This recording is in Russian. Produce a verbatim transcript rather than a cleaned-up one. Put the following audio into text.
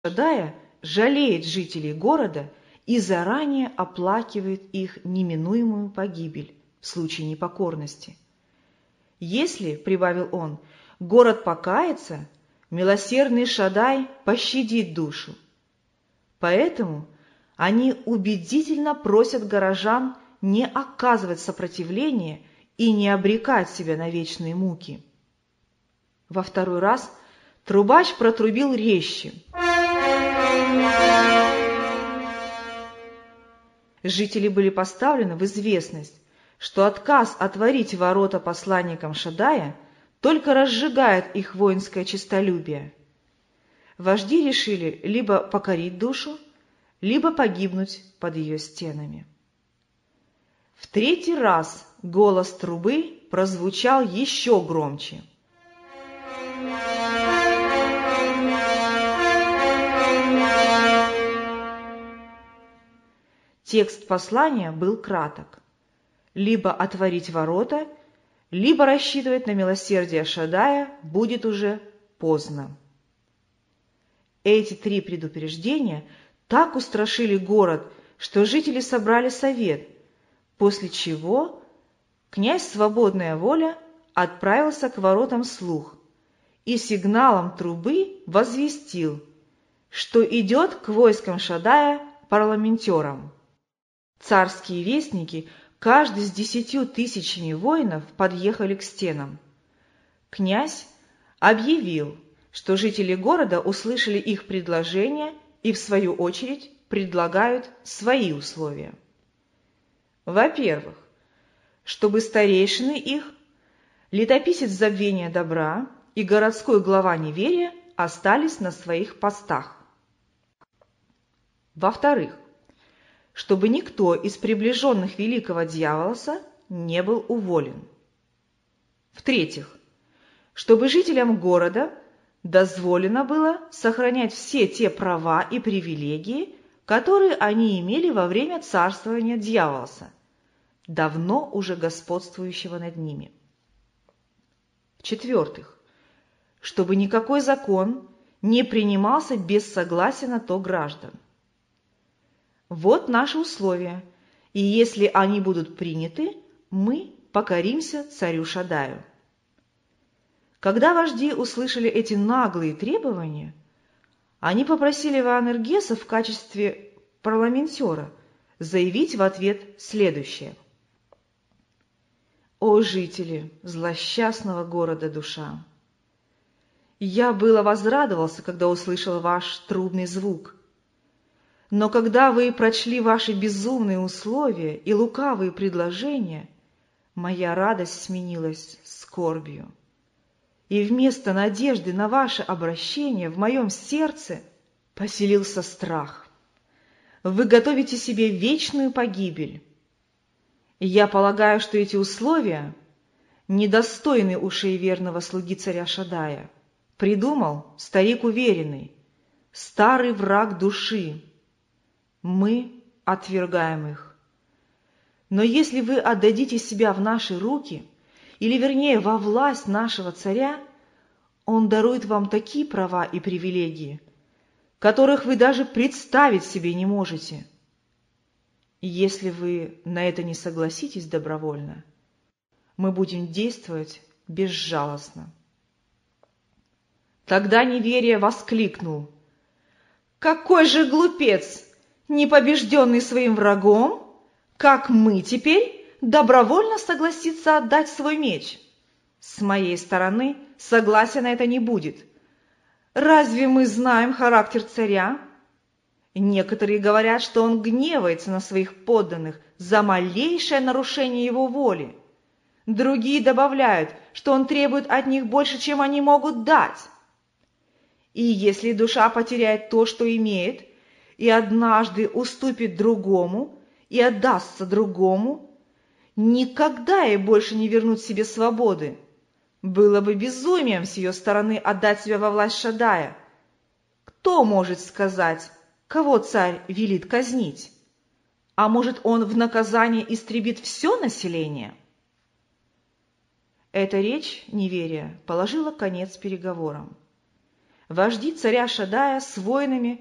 Шадая жалеет жителей города и заранее оплакивает их неминуемую погибель в случае непокорности. Если, прибавил он, город покается, милосердный Шадай пощадит душу. Поэтому они убедительно просят горожан не оказывать сопротивления и не обрекать себя на вечные муки. Во второй раз трубач протрубил резче. Жители были поставлены в известность, что отказ отворить ворота посланникам Шадая только разжигает их воинское честолюбие. Вожди решили либо покорить душу, либо погибнуть под ее стенами. В третий раз голос трубы прозвучал еще громче. Текст послания был краток. Либо отворить ворота, либо рассчитывать на милосердие Шадая будет уже поздно. Эти три предупреждения так устрашили город, что жители собрали совет, после чего князь Свободная Воля отправился к воротам Слух и сигналом трубы возвестил, что идет к войскам Шадая парламентером. Царские вестники, каждый с десятью тысячами воинов, подъехали к стенам. Князь объявил, что жители города услышали их предложение и, в свою очередь, предлагают свои условия. Во-первых, чтобы старейшины их, летописец забвения добра и городской глава неверия остались на своих постах. Во-вторых, чтобы никто из приближенных великого дьяволоса не был уволен. В-третьих, чтобы жителям города дозволено было сохранять все те права и привилегии, которые они имели во время царствования дьяволоса, давно уже господствующего над ними. В-четвертых, чтобы никакой закон не принимался без согласия на то граждан. Вот наши условия, и если они будут приняты, мы покоримся царю Шадаю. Когда вожди услышали эти наглые требования, они попросили Ваанергеса в качестве парламентера заявить в ответ следующее. «О, жители злосчастного города Душа! Я было возрадовался, когда услышал ваш трубный звук. Но когда вы прочли ваши безумные условия и лукавые предложения, моя радость сменилась скорбью. И вместо надежды на ваше обращение в моем сердце поселился страх. Вы готовите себе вечную погибель. И я полагаю, что эти условия недостойны ушей верного слуги царя Шадая. Придумал старик уверенный, старый враг души. Мы отвергаем их. Но если вы отдадите себя в наши руки, или вернее во власть нашего царя, он дарует вам такие права и привилегии, которых вы даже представить себе не можете. И если вы на это не согласитесь добровольно, мы будем действовать безжалостно». Тогда неверие воскликнул: «Какой же глупец, непобежденный своим врагом, как мы теперь добровольно согласиться отдать свой меч? С моей стороны согласия на это не будет. Разве мы знаем характер царя? Некоторые говорят, что он гневается на своих подданных за малейшее нарушение его воли. Другие добавляют, что он требует от них больше, чем они могут дать. И если душа потеряет то, что имеет, и однажды уступит другому и отдастся другому, никогда ей больше не вернуть себе свободы. Было бы безумием с ее стороны отдать себя во власть Шадая. Кто может сказать, кого царь велит казнить? А может, он в наказание истребит все население?» Эта речь неверия положила конец переговорам. вожди царя Шадая с воинами